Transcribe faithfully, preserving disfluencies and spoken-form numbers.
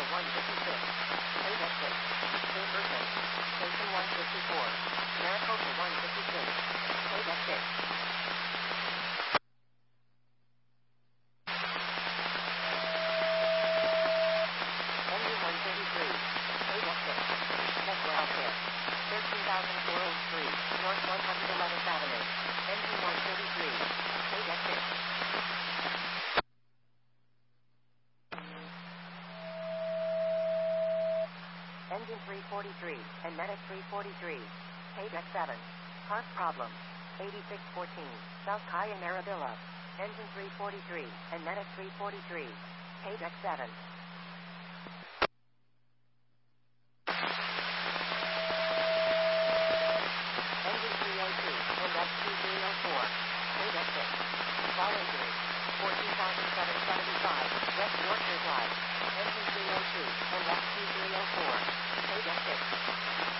one fifty-six. Page exit. Person. Station one fifty-four. Maricopa one fifty-six. Page exit. Engine one thirty-three. Page exit. Next welfare. thirteen thousand four oh three. North one hundred eleventh Avenue. Engine one thirty-three. Page exit. Engine three forty-three, and Medic three forty-three. Page X seven. Park problem. eighty-six fourteen, South Calle Marabilla. Engine three forty-three, and Medic three forty-three. Page X seven.